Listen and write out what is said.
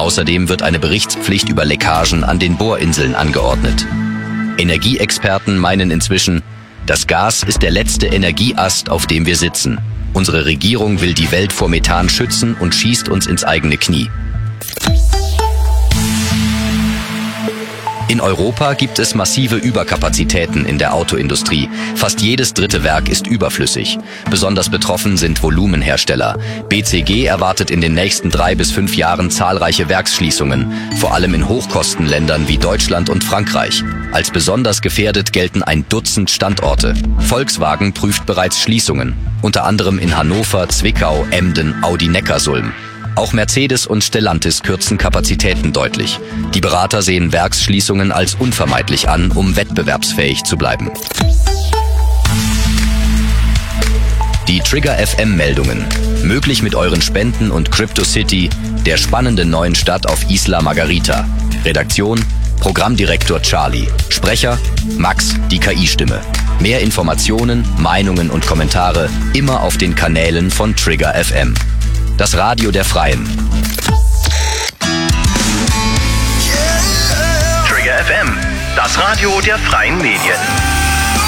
Außerdem wird eine Berichtspflicht über Leckagen an den Bohrinseln angeordnet. Energieexperten meinen inzwischen, das Gas ist der letzte Energieast, auf dem wir sitzen. Unsere Regierung will die Welt vor Methan schützen und schießt uns ins eigene Knie. In Europa gibt es massive Überkapazitäten in der Autoindustrie. Fast jedes dritte Werk ist überflüssig. Besonders betroffen sind Volumenhersteller. BCG erwartet in den nächsten 3 bis 5 Jahren zahlreiche Werksschließungen, vor allem in Hochkostenländern wie Deutschland und Frankreich. Als besonders gefährdet gelten ein Dutzend Standorte. Volkswagen prüft bereits Schließungen, unter anderem in Hannover, Zwickau, Emden, Audi-Neckarsulm. Auch Mercedes und Stellantis kürzen Kapazitäten deutlich. Die Berater sehen Werksschließungen als unvermeidlich an, um wettbewerbsfähig zu bleiben. Die Trigger FM Meldungen. Möglich mit euren Spenden und CryptoCity, der spannenden neuen Stadt auf Isla Margarita. Redaktion: Programmdirektor Charlie. Sprecher: Max, die KI-Stimme. Mehr Informationen, Meinungen und Kommentare immer auf den Kanälen von Trigger FM. Das Radio der Freien. Trigger FM, das Radio der Freien Medien.